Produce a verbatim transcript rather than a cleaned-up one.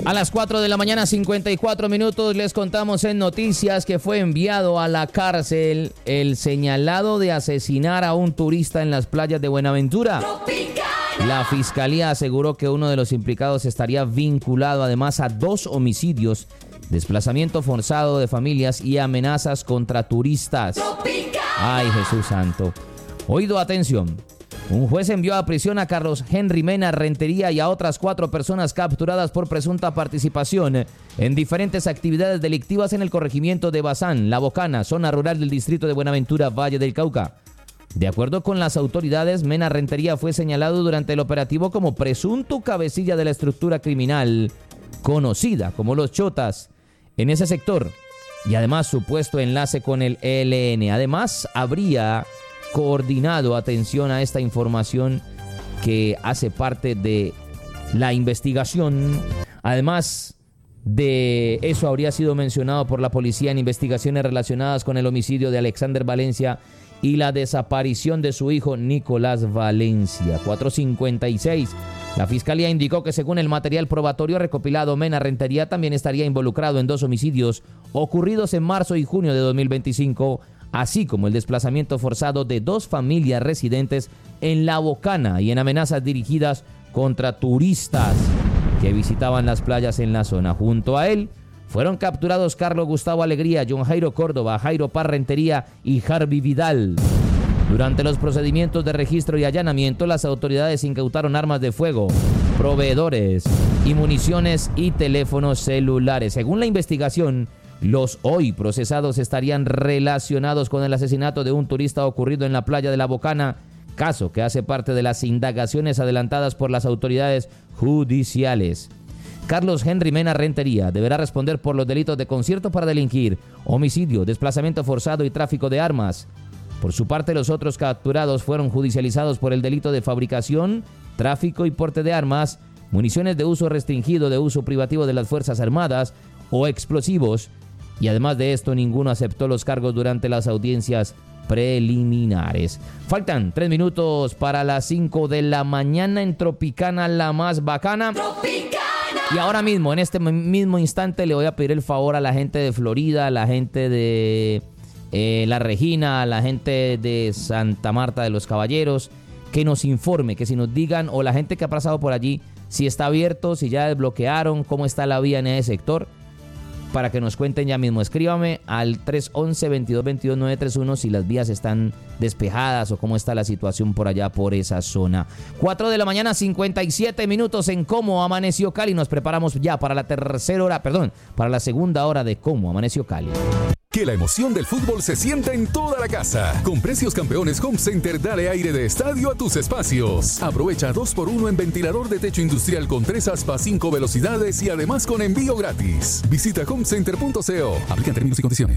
A las cuatro de la mañana, cincuenta y cuatro minutos, les contamos en noticias que fue enviado a la cárcel el señalado de asesinar a un turista en las playas de Buenaventura. La fiscalía aseguró que uno de los implicados estaría vinculado además a dos homicidios, desplazamiento forzado de familias y amenazas contra turistas. Ay, Jesús santo. Oído, atención. Un juez envió a prisión a Carlos Henry Mena Rentería y a otras cuatro personas capturadas por presunta participación en diferentes actividades delictivas en el corregimiento de Bazán, La Bocana, zona rural del distrito de Buenaventura, Valle del Cauca. De acuerdo con las autoridades, Mena Rentería fue señalado durante el operativo como presunto cabecilla de la estructura criminal conocida como Los Chotas en ese sector y además supuesto enlace con el E L N. Además, habría coordinado, atención a esta información que hace parte de la investigación. Además de eso, habría sido mencionado por la policía en investigaciones relacionadas con el homicidio de Alexander Valencia y la desaparición de su hijo Nicolás Valencia. cuatro cincuenta y seis. La fiscalía indicó que según el material probatorio recopilado, Mena Rentería también estaría involucrado en dos homicidios ocurridos en marzo y junio de dos mil veinticinco, así como el desplazamiento forzado de dos familias residentes en La Bocana y en amenazas dirigidas contra turistas que visitaban las playas en la zona. Junto a él fueron capturados Carlos Gustavo Alegría, John Jairo Córdoba, Jairo Paz Rentería y Harvey Vidal. Durante los procedimientos de registro y allanamiento, las autoridades incautaron armas de fuego, proveedores y municiones y teléfonos celulares. Según la investigación, los hoy procesados estarían relacionados con el asesinato de un turista ocurrido en la playa de La Bocana, caso que hace parte de las indagaciones adelantadas por las autoridades judiciales. Carlos Henry Mena Rentería deberá responder por los delitos de concierto para delinquir, homicidio, desplazamiento forzado y tráfico de armas. Por su parte, los otros capturados fueron judicializados por el delito de fabricación, tráfico y porte de armas, municiones de uso restringido, de uso privativo de las Fuerzas Armadas o explosivos. Y además de esto, ninguno aceptó los cargos durante las audiencias preliminares. Faltan tres minutos para las cinco de la mañana en Tropicana, la más bacana. ¡Tropicana! Y ahora mismo, en este mismo instante, le voy a pedir el favor a la gente de Florida, a la gente de eh, La Regina, a la gente de Santa Marta de los Caballeros, que nos informe, que si nos digan, o la gente que ha pasado por allí, si está abierto, si ya desbloquearon, cómo está la vía en ese sector, para que nos cuenten ya mismo. Escríbame al tres once, veintidós veintidós, nueve treinta y uno si las vías están despejadas o cómo está la situación por allá, por esa zona. cuatro de la mañana, cincuenta y siete minutos en Cómo Amaneció Cali. Nos preparamos ya para la tercera hora, perdón, para la segunda hora de Cómo Amaneció Cali. Que la emoción del fútbol se sienta en toda la casa. Con precios campeones Home Center, dale aire de estadio a tus espacios. Aprovecha dos por uno en ventilador de techo industrial con tres aspas, cinco velocidades y además con envío gratis. Visita homecenter punto co. Aplican términos y condiciones.